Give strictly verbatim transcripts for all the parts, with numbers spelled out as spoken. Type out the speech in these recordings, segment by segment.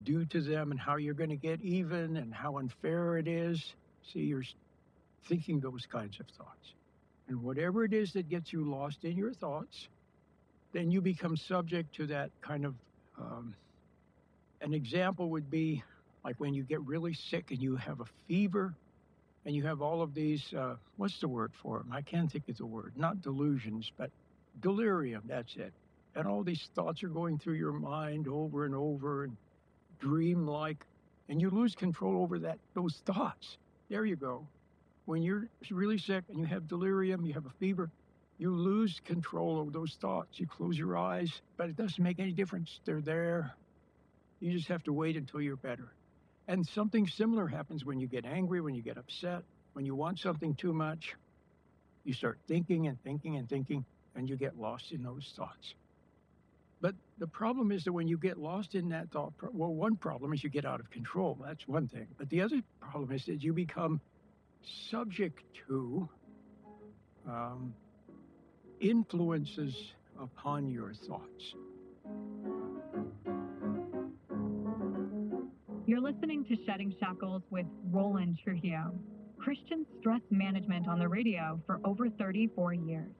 do to them and how you're going to get even and how unfair it is. See, you're thinking those kinds of thoughts. And whatever it is that gets you lost in your thoughts, then you become subject to that kind of, um, an example would be like when you get really sick and you have a fever and you have all of these, uh, what's the word for them? I can't think of the word, not delusions, but delirium, that's it. And all these thoughts are going through your mind over and over and dream-like, and you lose control over that those thoughts. There you go. When you're really sick and you have delirium, you have a fever, you lose control over those thoughts. You close your eyes, but it doesn't make any difference. They're there. You just have to wait until you're better. And something similar happens when you get angry, when you get upset, when you want something too much. You start thinking and thinking and thinking, and you get lost in those thoughts. But the problem is that when you get lost in that thought, well, one problem is you get out of control. That's one thing. But the other problem is that you become subject to um, influences upon your thoughts. You're listening to Shedding Shackles with Roland Trujillo, Christian stress management on the radio for over thirty-four years.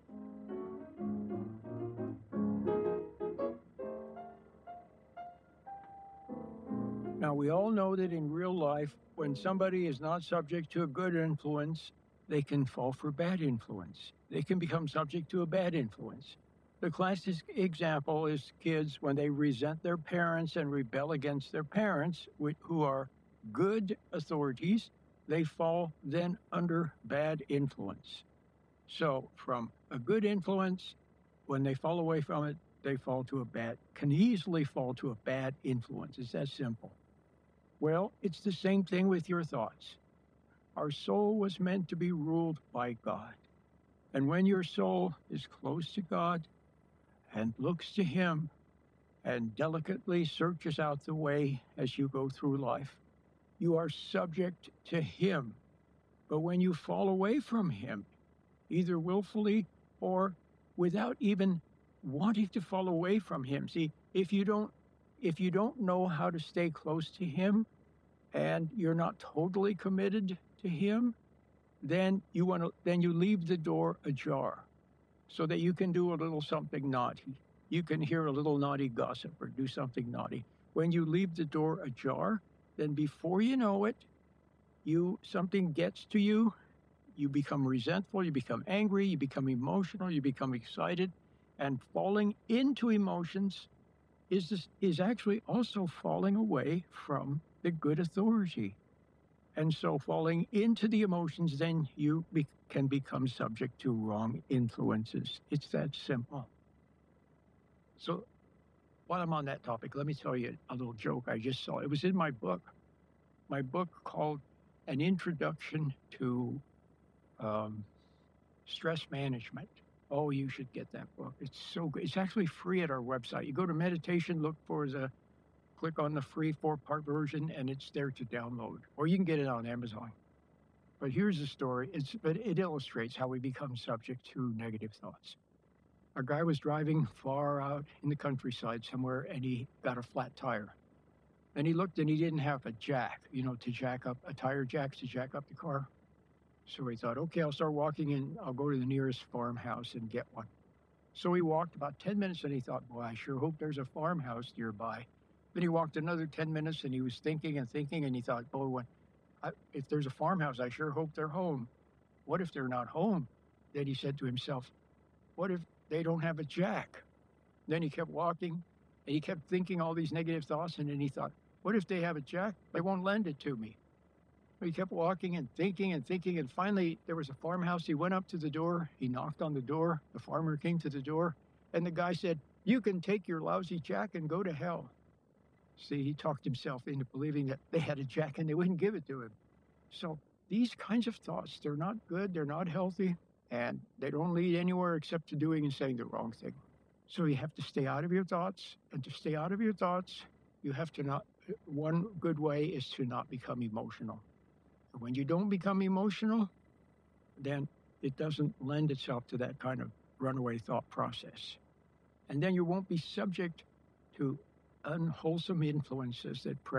Now, we all know that in real life, when somebody is not subject to a good influence, they can fall for bad influence. They can become subject to a bad influence. The classic example is kids when they resent their parents and rebel against their parents, who are good authorities, they fall then under bad influence. So from a good influence, when they fall away from it, they fall to a bad, can easily fall to a bad influence. It's that simple. Well, it's the same thing with your thoughts. Our soul was meant to be ruled by God. And when your soul is close to God and looks to Him and delicately searches out the way as you go through life, you are subject to Him. But when you fall away from Him, either willfully or without even wanting to fall away from Him, see, if you don't If you don't know how to stay close to Him and you're not totally committed to Him, then you want to then you leave the door ajar so that you can do a little something naughty. You can hear a little naughty gossip or do something naughty. When you leave the door ajar, then before you know it, you something gets to you, you become resentful, you become angry, you become emotional, you become excited, and falling into emotions is this, is actually also falling away from the good authority. And so falling into the emotions, then you be, can become subject to wrong influences. It's that simple. So while I'm on that topic, let me tell you a little joke I just saw. It was in my book, my book called An Introduction to um, Stress Management. Oh, you should get that book. It's so good. It's actually free at our website. You go to meditation, look for the, click on the free four-part version, and it's there to download. Or you can get it on Amazon. But here's the story. It's, but it illustrates how we become subject to negative thoughts. A guy was driving far out in the countryside somewhere, and he got a flat tire. And he looked, and he didn't have a jack, you know, to jack up, a tire jack to jack up the car. So he thought, okay, I'll start walking and I'll go to the nearest farmhouse and get one. So he walked about ten minutes and he thought, boy, I sure hope there's a farmhouse nearby. Then he walked another ten minutes and he was thinking and thinking and he thought, boy, when I, if there's a farmhouse, I sure hope they're home. What if they're not home? Then he said to himself, what if they don't have a jack? Then he kept walking and he kept thinking all these negative thoughts, and then he thought, what if they have a jack? They won't lend it to me. He kept walking and thinking and thinking, and finally there was a farmhouse. He went up to the door. He knocked on the door. The farmer came to the door, and the guy said, you can take your lousy jack and go to hell. See, he talked himself into believing that they had a jack and they wouldn't give it to him. So these kinds of thoughts, they're not good, they're not healthy, and they don't lead anywhere except to doing and saying the wrong thing. So you have to stay out of your thoughts, and to stay out of your thoughts, you have to not, one good way is to not become emotional. When you don't become emotional, then it doesn't lend itself to that kind of runaway thought process. And then you won't be subject to unwholesome influences that prey